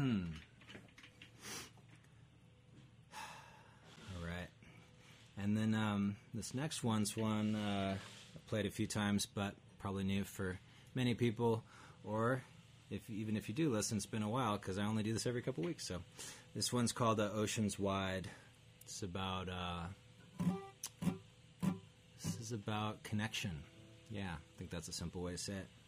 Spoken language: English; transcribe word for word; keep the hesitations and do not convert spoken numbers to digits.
right. And then um, this next one's one uh, I played a few times, but probably new for many people. Or if even if you do listen, it's been a while because I only do this every couple weeks. So this one's called uh, Oceans Wide. It's about uh, this is about connection. Yeah, I think that's a simple way to say it.